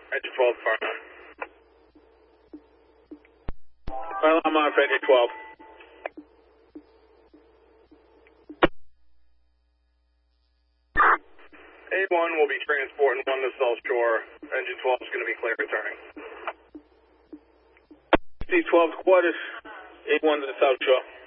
Engine 12, fire now. Fire alarm on for engine 12. A1 will be transporting 1 to South Shore. Engine 12 is going to be clear returning. C12 quarters, A1 to the South Shore.